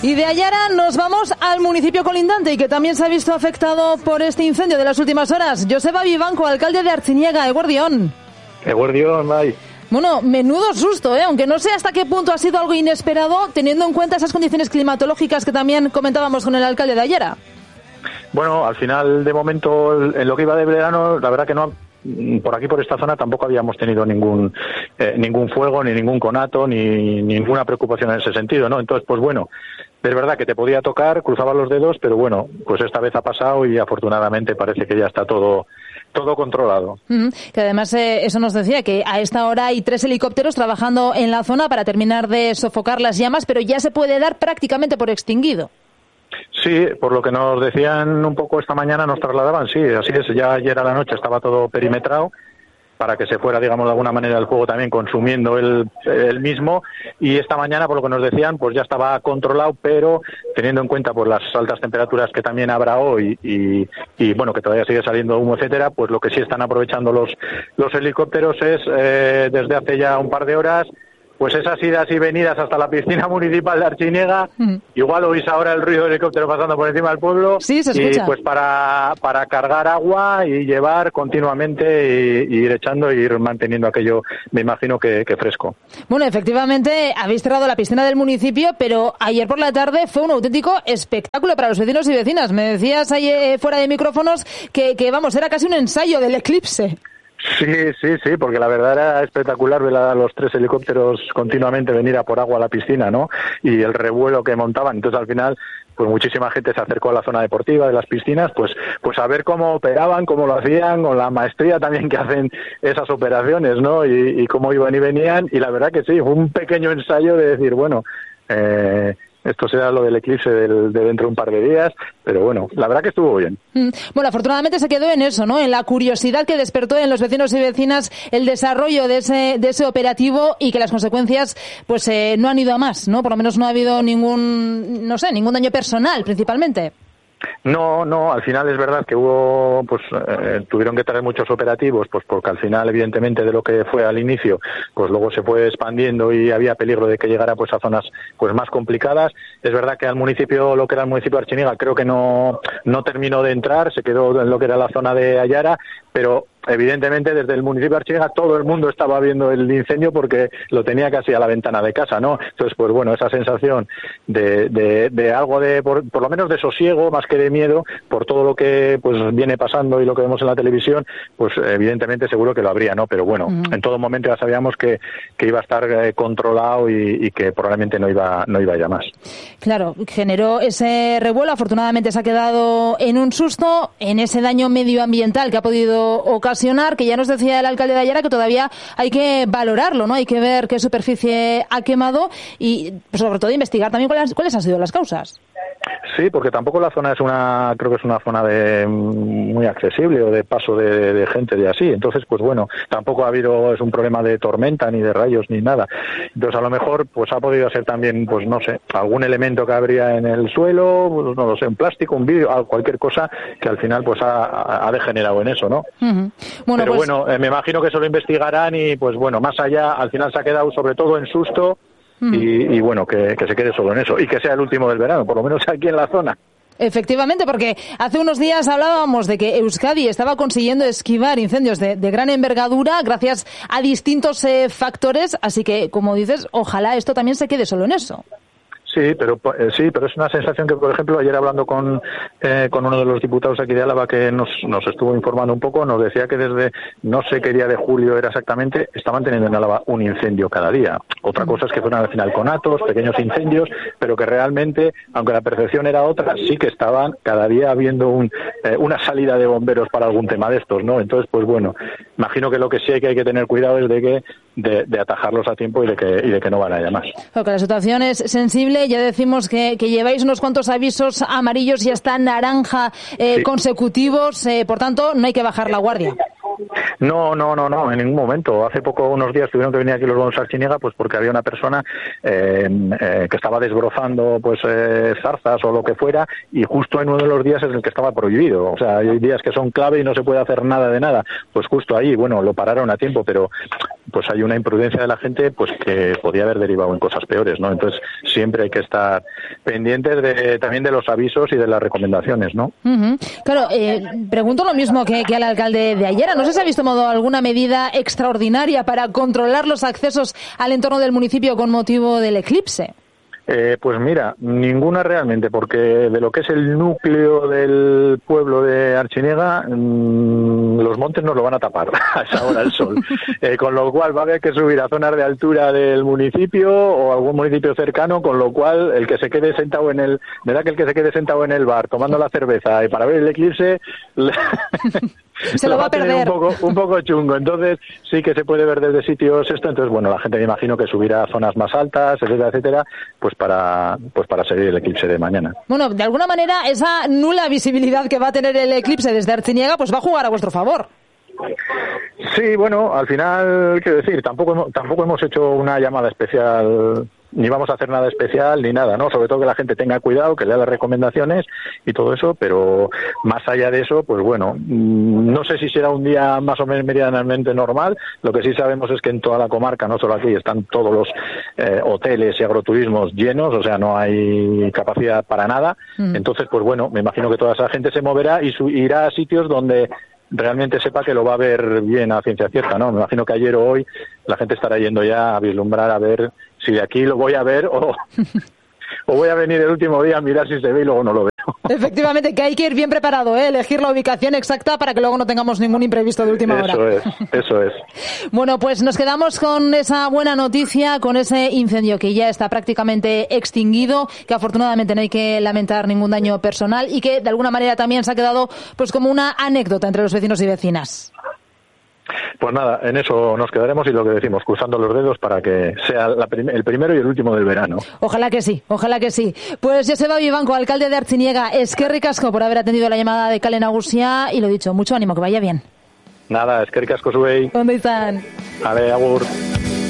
Y de Ayara nos vamos al municipio colindante y que también se ha visto afectado por este incendio de las últimas horas. Joseba Vivanco, alcalde de Artziniega, Eguerdión. Eguerdión, Mai. Bueno, menudo susto, aunque no sé hasta qué punto ha sido algo inesperado, teniendo en cuenta esas condiciones climatológicas que también comentábamos con el alcalde de Ayara. Bueno, al final, de momento, en lo que iba de verano, la verdad que no, por aquí, por esta zona, tampoco habíamos tenido ningún fuego, ni ningún conato, ni ninguna preocupación en ese sentido, ¿no? Entonces, pues bueno, es verdad que te podía tocar, cruzaba los dedos, pero bueno, pues esta vez ha pasado y afortunadamente parece que ya está todo controlado. Que además eso nos decía que a esta hora hay 3 helicópteros trabajando en la zona para terminar de sofocar las llamas, pero ya se puede dar prácticamente por extinguido. Sí, por lo que nos decían un poco esta mañana, nos trasladaban, sí, así es, ya ayer a la noche estaba todo perimetrado para que se fuera, digamos, de alguna manera el fuego también consumiendo el mismo, y esta mañana, por lo que nos decían, pues ya estaba controlado, pero teniendo en cuenta pues las altas temperaturas que también habrá hoy y bueno, que todavía sigue saliendo humo, etcétera, pues lo que sí están aprovechando los helicópteros es desde hace ya un par de horas, pues esas idas y venidas hasta la piscina municipal de Artziniega. Igual oís ahora el ruido del helicóptero pasando por encima del pueblo. Sí, se escucha. Y pues para cargar agua y llevar continuamente y ir echando e ir manteniendo aquello, me imagino que fresco. Bueno, efectivamente habéis cerrado la piscina del municipio, pero ayer por la tarde fue un auténtico espectáculo para los vecinos y vecinas. Me decías ahí fuera de micrófonos que vamos, era casi un ensayo del eclipse. Sí, porque la verdad era espectacular ver a los 3 helicópteros continuamente venir a por agua a la piscina, ¿no? Y el revuelo que montaban. Entonces, al final, pues muchísima gente se acercó a la zona deportiva de las piscinas, pues a ver cómo operaban, cómo lo hacían, con la maestría también que hacen esas operaciones, ¿no? Y cómo iban y venían. Y la verdad que sí, fue un pequeño ensayo de decir, bueno, esto será lo del eclipse de dentro de un par de días, pero bueno, la verdad que estuvo bien. Bueno, afortunadamente se quedó en eso, ¿no? En la curiosidad que despertó en los vecinos y vecinas el desarrollo de ese operativo y que las consecuencias, pues, no han ido a más, ¿no? Por lo menos no ha habido ningún daño personal, principalmente. No, al final es verdad que hubo, pues tuvieron que traer muchos operativos, pues porque al final, evidentemente, de lo que fue al inicio, pues luego se fue expandiendo y había peligro de que llegara pues a zonas pues más complicadas. Es verdad que lo que era el municipio de Artziniega, creo que no terminó de entrar, se quedó en lo que era la zona de Ayara, pero evidentemente desde el municipio de Artziniega todo el mundo estaba viendo el incendio porque lo tenía casi a la ventana de casa, ¿no? Entonces, pues bueno, esa sensación de algo de, por lo menos de sosiego, más que de miedo, por todo lo que pues viene pasando y lo que vemos en la televisión, pues evidentemente seguro que lo habría, ¿no? Pero bueno, en todo momento ya sabíamos que iba a estar controlado y que probablemente no iba ya más. Claro, generó ese revuelo, afortunadamente se ha quedado en un susto, en ese daño medioambiental que ha podido ocasionar, que ya nos decía el alcalde de Ayara que todavía hay que valorarlo, ¿no? Hay que ver qué superficie ha quemado y sobre todo investigar también cuáles han sido las causas. Sí, porque tampoco la zona creo que es una zona muy accesible o de paso de gente de así. Entonces, pues bueno, tampoco es un problema de tormenta, ni de rayos, ni nada. Entonces, a lo mejor, pues ha podido ser también, pues no sé, algún elemento que habría en el suelo, pues, no lo sé, un plástico, un vidrio, cualquier cosa que al final, pues ha degenerado en eso, ¿no? Bueno, pero pues, bueno, me imagino que eso lo investigarán y, pues bueno, más allá, al final se ha quedado sobre todo en susto. Y bueno, que se quede solo en eso y que sea el último del verano, por lo menos aquí en la zona. Efectivamente, porque hace unos días hablábamos de que Euskadi estaba consiguiendo esquivar incendios de gran envergadura gracias a distintos factores, así que, como dices, ojalá esto también se quede solo en eso. Sí, pero es una sensación que, por ejemplo, ayer hablando con uno de los diputados aquí de Álava que nos estuvo informando un poco, nos decía que desde no sé qué día de julio era exactamente, estaban teniendo en Álava un incendio cada día. Otra cosa es que fueran al final conatos, pequeños incendios, pero que realmente, aunque la percepción era otra, sí que estaban cada día habiendo una salida de bomberos para algún tema de estos, ¿no? Entonces, pues bueno, imagino que lo que sí hay que tener cuidado es de atajarlos a tiempo y de que no van a más. Porque la situación es sensible. Ya decimos que lleváis unos cuantos avisos amarillos y hasta naranja sí. consecutivos, por tanto no hay que bajar la guardia. No, en ningún momento. Hace poco, unos días, tuvieron que venir aquí los bomberos a Artziniega, pues porque había una persona que estaba desbrozando pues zarzas o lo que fuera, y justo en uno de los días es el que estaba prohibido. O sea, hay días que son clave y no se puede hacer nada de nada. Pues justo ahí, bueno, lo pararon a tiempo, pero pues hay una imprudencia de la gente pues que podía haber derivado en cosas peores, ¿no? Entonces siempre hay que estar pendientes también de los avisos y de las recomendaciones, ¿no? Uh-huh. Claro, pregunto lo mismo que al alcalde de Ayera. No sé si ha visto alguna medida extraordinaria para controlar los accesos al entorno del municipio con motivo del eclipse. Pues mira, ninguna realmente, porque de lo que es el núcleo del pueblo de Artziniega, los montes nos lo van a tapar a esa hora el sol. Con lo cual va a haber que subir a zonas de altura del municipio o algún municipio cercano, con lo cual el que se quede sentado en el bar tomando la cerveza y para ver el eclipse se lo va a perder. Un poco chungo. Entonces sí que se puede ver desde sitios entonces bueno, la gente me imagino que subirá a zonas más altas, etcétera, pues para seguir el eclipse de mañana. Bueno, de alguna manera esa nula visibilidad que va a tener el eclipse desde Artziniega pues va a jugar a vuestro favor. Sí, bueno, al final, quiero decir, tampoco hemos hecho una llamada especial, ni vamos a hacer nada especial, ni nada, ¿no? Sobre todo que la gente tenga cuidado, que lea las recomendaciones y todo eso, pero más allá de eso, pues bueno, no sé si será un día más o menos medianamente normal. Lo que sí sabemos es que en toda la comarca, no solo aquí, están todos los hoteles y agroturismos llenos, o sea, no hay capacidad para nada. Entonces, pues bueno, me imagino que toda esa gente se moverá y irá a sitios donde realmente sepa que lo va a ver bien a ciencia cierta, ¿no? Me imagino que ayer o hoy la gente estará yendo ya a vislumbrar a ver si de aquí lo voy a ver o voy a venir el último día a mirar si se ve y luego no lo veo. Efectivamente, que hay que ir bien preparado, elegir la ubicación exacta para que luego no tengamos ningún imprevisto de última hora. Eso es. Bueno, pues nos quedamos con esa buena noticia, con ese incendio que ya está prácticamente extinguido, que afortunadamente no hay que lamentar ningún daño personal y que de alguna manera también se ha quedado pues como una anécdota entre los vecinos y vecinas. Pues nada, en eso nos quedaremos y lo que decimos, cruzando los dedos para que sea el primero y el último del verano. Ojalá que sí, ojalá que sí. Pues Joseba Vivanco, alcalde de Artziniega, eskerrik asko por haber atendido la llamada de Kale Nagusia y lo dicho, mucho ánimo, que vaya bien. Nada, eskerrik asko zuei. ¿Dónde están? Ale, agur.